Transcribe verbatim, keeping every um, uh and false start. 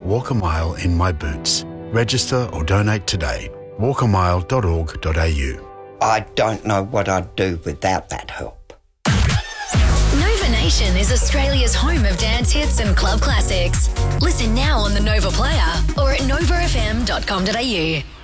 walk a mile in my boots. Register or donate today. walk a mile dot org dot a u. I don't know what I'd do without that help. Nova Nation is Australia's home of dance hits and club classics. Listen now on the Nova Player or at nova f m dot com dot a u.